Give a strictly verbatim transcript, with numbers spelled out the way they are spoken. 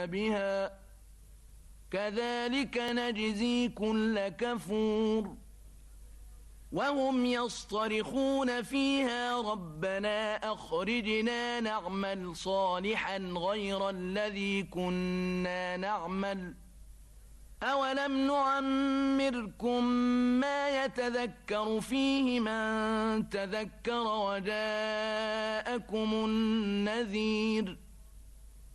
بها كذلك نجزي كل كفور وهم يصطرخون فيها ربنا أخرجنا نعمل صالحا غير الذي كنا نعمل أولم نعمركم ما يتذكر فيه من تذكر وجاءكم النذير